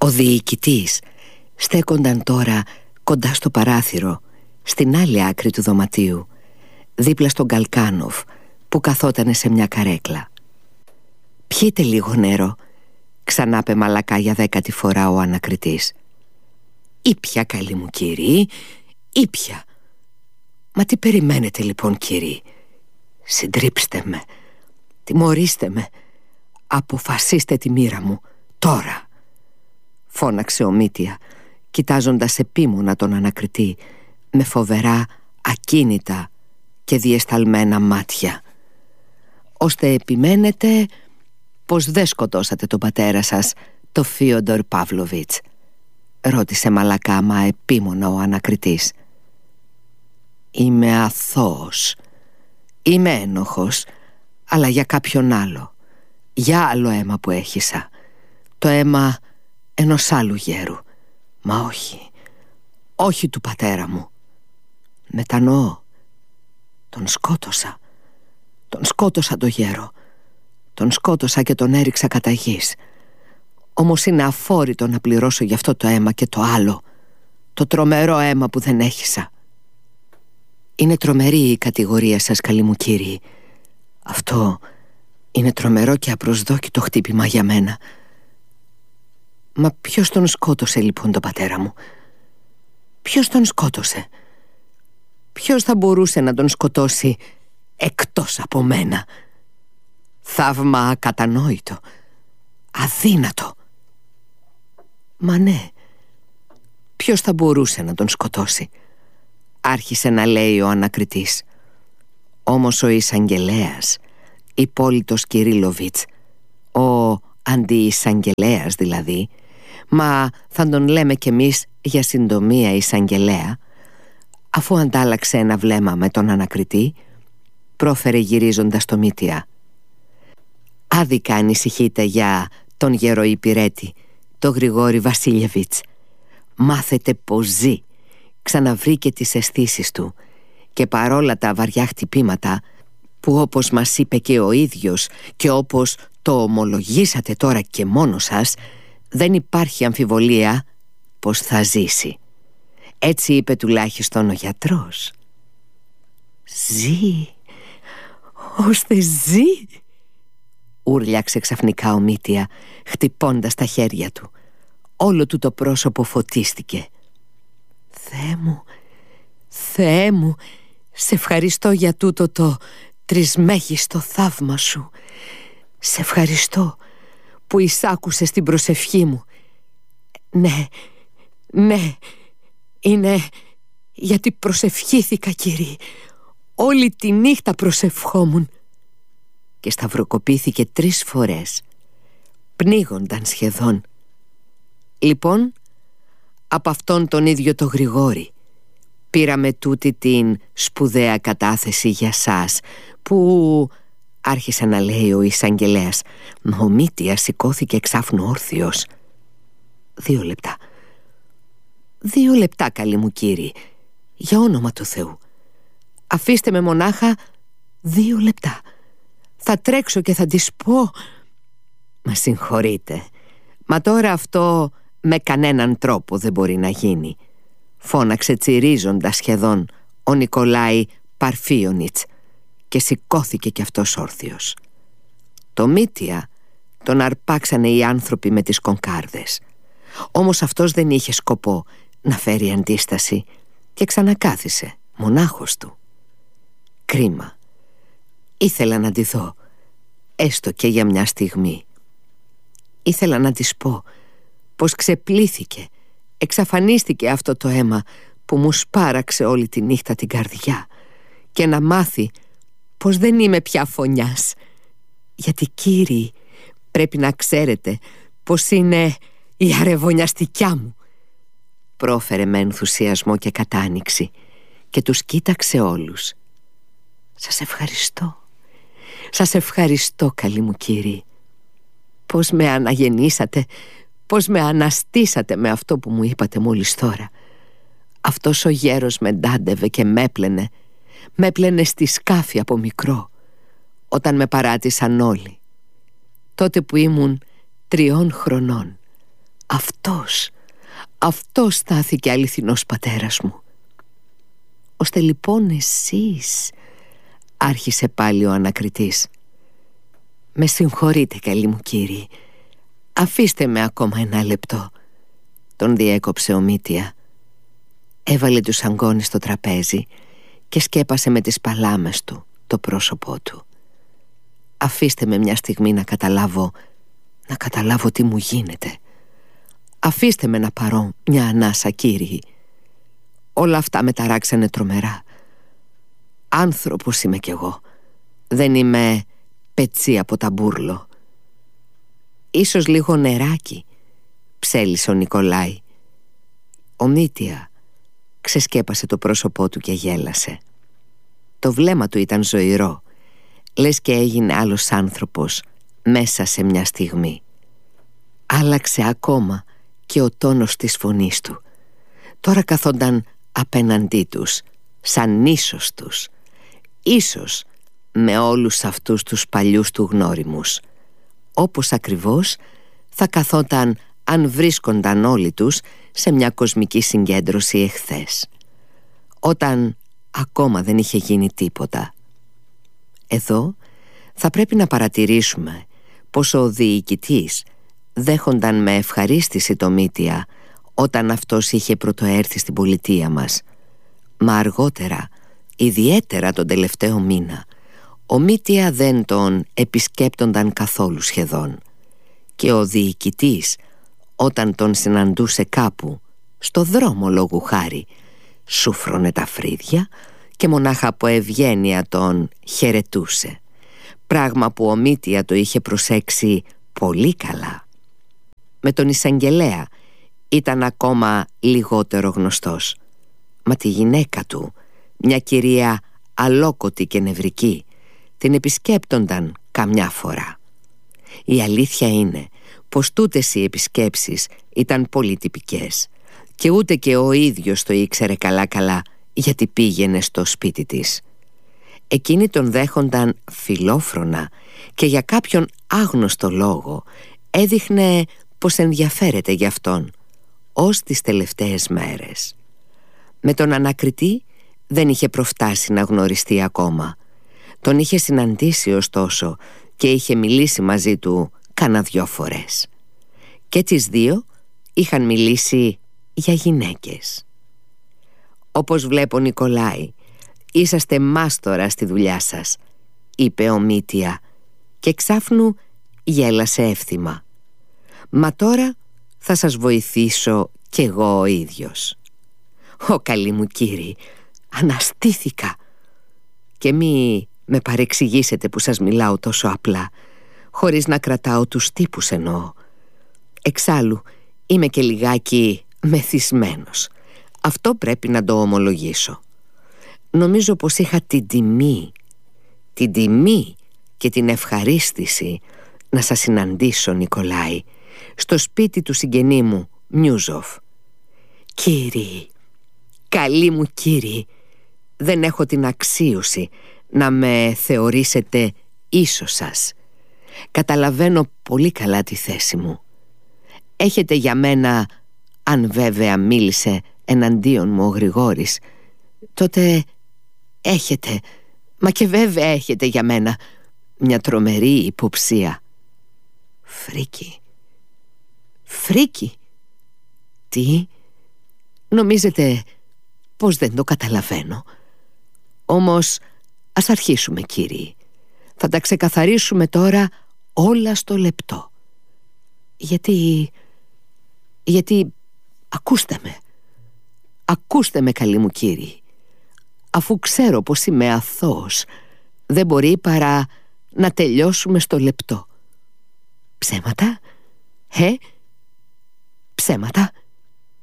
διοικητής στέκονταν τώρα κοντά στο παράθυρο, στην άλλη άκρη του δωματίου, δίπλα στον Καλκάνοφ που καθότανε σε μια καρέκλα. «Πιείτε λίγο νερό», ξανάπε μαλακά για 10η φορά ο ανακριτής. «Ήπια, καλή μου κύριε, ήπια». «Μα τι περιμένετε λοιπόν, κύριε? Συντρίψτε με, τιμωρήστε με, αποφασίστε τη μοίρα μου τώρα», φώναξε ο Μήτια, κοιτάζοντας επίμονα τον ανακριτή με φοβερά, ακίνητα και διεσταλμένα μάτια. «Ώστε επιμένετε πως δεν σκοτώσατε τον πατέρα σας, το Φίοντορ Παύλοβιτς?» ρώτησε μαλακά μα επίμονα ο ανακριτής. «Είμαι αθώος, είμαι ένοχος, αλλά για κάποιον άλλο, για άλλο αίμα που έχισα, το αίμα ενός άλλου γέρου, μα όχι, όχι του πατέρα μου. Μετανοώ, τον σκότωσα το γέρο, τον σκότωσα και τον έριξα κατά γης. Όμως είναι αφόρητο να πληρώσω γι' αυτό το αίμα και το άλλο, το τρομερό αίμα που δεν έχισα. Είναι τρομερή η κατηγορία σας, καλή μου κύριε. Αυτό είναι τρομερό και απροσδόκητο χτύπημα για μένα. Μα ποιος τον σκότωσε λοιπόν τον πατέρα μου? Ποιος τον σκότωσε? Ποιος θα μπορούσε να τον σκοτώσει εκτός από μένα? Θαύμα ακατανόητο, αδύνατο. Μα ναι, ποιος θα μπορούσε να τον σκοτώσει? Άρχισε να λέει ο ανακριτής. Όμως ο εισαγγελέας, Υπόλυτος Κυρίλοβιτς, ο αντιεισαγγελέας δηλαδή, μα θα τον λέμε κι εμείς για συντομία εισαγγελέα, αφού αντάλλαξε ένα βλέμμα με τον ανακριτή, πρόφερε γυρίζοντας το Μήτια. «Άδικα ανησυχείτε για τον γεροϊπηρέτη, τον Γρηγόρη Βασίλιεβιτς. Μάθετε πως ζει, ξαναβρήκε τις αισθήσεις του και παρόλα τα βαριά χτυπήματα που, όπως μας είπε και ο ίδιος και όπως το ομολογήσατε τώρα και μόνο σας, δεν υπάρχει αμφιβολία πως θα ζήσει. Έτσι είπε τουλάχιστον ο γιατρός». «Ζει, ώστε ζει», ούρλιαξε ξαφνικά ο Μήτια, χτυπώντας τα χέρια του. Όλο του το πρόσωπο φωτίστηκε. Θεέ μου, σε ευχαριστώ για τούτο το τρισμέγιστο θαύμα σου. Σε ευχαριστώ που εισάκουσες την προσευχή μου. Ναι, είναι γιατί προσευχήθηκα, κύριε. Όλη τη νύχτα προσευχόμουν». Και σταυροκοπήθηκε 3 φορές, πνίγονταν σχεδόν. Λοιπόν, από αυτόν τον ίδιο το Γρηγόρη πήραμε τούτη την σπουδαία κατάθεση για σας, που άρχισε να λέει ο εισαγγελέας. Ο Μήτιας σηκώθηκε εξάφνου όρθιος. 2 λεπτά. 2 λεπτά, καλή μου κύριε, για όνομα του Θεού. Αφήστε με μονάχα 2 λεπτά. Θα τρέξω και θα της πω. Μα συγχωρείτε, μα τώρα αυτό με κανέναν τρόπο δεν μπορεί να γίνει, φώναξε τσιρίζοντας σχεδόν ο Νικολάη Παρφίονιτς και σηκώθηκε κι αυτός όρθιος. Το Μήτια τον αρπάξανε οι άνθρωποι με τις κονκάρδες. Όμως αυτός δεν είχε σκοπό να φέρει αντίσταση και ξανακάθισε μονάχος του. Κρίμα. Ήθελα να τη δω, έστω και για μια στιγμή. Ήθελα να της πω πως ξεπλήθηκε, εξαφανίστηκε αυτό το αίμα που μου σπάραξε όλη τη νύχτα την καρδιά, και να μάθει πως δεν είμαι πια φωνιάς. Γιατί, κύριοι, πρέπει να ξέρετε πως είναι η αρεβωνιαστικιά μου. Πρόφερε με ενθουσιασμό και κατάνοιξη και τους κοίταξε όλους. Σας ευχαριστώ, καλή μου κύριοι. Πως με αναγεννήσατε, πως με αναστήσατε με αυτό που μου είπατε μόλις τώρα. Αυτός ο γέρος με ντάντευε και με έπλαινε στη σκάφη από μικρό, όταν με παράτησαν όλοι. Τότε που ήμουν 3 χρονών, Αυτός στάθηκε αληθινός πατέρας μου. Ώστε λοιπόν εσείς, άρχισε πάλι ο ανακριτής. Με συγχωρείτε, καλοί μου κύριοι. Αφήστε με ακόμα ένα λεπτό, τον διέκοψε ο Μήτια. Έβαλε τους αγκώνες στο τραπέζι και σκέπασε με τις παλάμες του το πρόσωπό του. Αφήστε με μια στιγμή να καταλάβω τι μου γίνεται. Αφήστε με να πάρω μια ανάσα, κύριοι. Όλα αυτά με ταράξανε τρομερά. Άνθρωπος είμαι κι εγώ. Δεν είμαι πετσί από ταμπούρλο. Ίσως λίγο νεράκι, ψέλισε ο Νικολάη. Ο Μήτια ξεσκέπασε το πρόσωπό του και γέλασε. Το βλέμμα του ήταν ζωηρό, λες και έγινε άλλος άνθρωπος μέσα σε μια στιγμή. Άλλαξε ακόμα και ο τόνος της φωνής του. Τώρα καθόνταν απέναντί τους, σαν ίσως τους, ίσως με όλους αυτούς τους παλιούς του γνώριμους, όπως ακριβώς θα καθόταν αν βρίσκονταν όλοι τους σε μια κοσμική συγκέντρωση εχθές, όταν ακόμα δεν είχε γίνει τίποτα. Εδώ θα πρέπει να παρατηρήσουμε πως ο διοικητής δέχονταν με ευχαρίστηση το Μήτια όταν αυτός είχε πρωτοέρθει στην πολιτεία μας. Μα αργότερα, ιδιαίτερα τον τελευταίο μήνα, ο Μήτια δεν τον επισκέπτονταν καθόλου σχεδόν. Και ο διοικητής, όταν τον συναντούσε κάπου, στο δρόμο λόγου χάρη, σούφρωνε τα φρύδια και μονάχα από ευγένεια τον χαιρετούσε, πράγμα που ο Μήτια το είχε προσέξει πολύ καλά. Με τον εισαγγελέα ήταν ακόμα λιγότερο γνωστός, μα τη γυναίκα του, μια κυρία αλόκοτη και νευρική, την επισκέπτονταν καμιά φορά. Η αλήθεια είναι πως τούτες οι επισκέψεις ήταν πολύ τυπικές και ούτε και ο ίδιος το ήξερε καλά γιατί πήγαινε στο σπίτι της. Εκείνοι τον δέχονταν φιλόφρονα και για κάποιον άγνωστο λόγο έδειχνε πως ενδιαφέρεται γι' αυτόν ως τις τελευταίες μέρες. Με τον ανακριτή δεν είχε προφτάσει να γνωριστεί ακόμα. Τον είχε συναντήσει ωστόσο και είχε μιλήσει μαζί του κάνα 2 φορές. Και τις 2 είχαν μιλήσει για γυναίκες. «Όπως βλέπω, Νικολάη, είσαστε μάστορα στη δουλειά σας», είπε ο Μήτια και ξάφνου γέλασε εύθυμα. «Μα τώρα θα σας βοηθήσω κι εγώ ο ίδιος». «Ω καλοί μου κύριοι, αναστήθηκα. Και μη με παρεξηγήσετε που σας μιλάω τόσο απλά, χωρίς να κρατάω τους τύπους εννοώ. Εξάλλου είμαι και λιγάκι μεθυσμένος. Αυτό πρέπει να το ομολογήσω. Νομίζω πως είχα την τιμή και την ευχαρίστηση να σας συναντήσω, Νικολάη, στο σπίτι του συγγενή μου Μιούζοφ. Κύριοι, καλοί μου κύριοι, δεν έχω την αξίωση να με θεωρήσετε ίσως σας. Καταλαβαίνω πολύ καλά τη θέση μου. Έχετε για μένα, αν βέβαια μίλησε εναντίον μου ο Γρηγόρης, τότε έχετε, μα και βέβαια έχετε για μένα μια τρομερή υποψία. Φρίκη. Τι? Νομίζετε πως δεν το καταλαβαίνω? Όμως ας αρχίσουμε, κύριοι. Θα τα ξεκαθαρίσουμε τώρα όλα στο λεπτό. Γιατί ακούστε με καλοί μου κύριοι. Αφού ξέρω πως είμαι αθώος, δεν μπορεί παρά να τελειώσουμε στο λεπτό. Ψέματα? Ψέματα?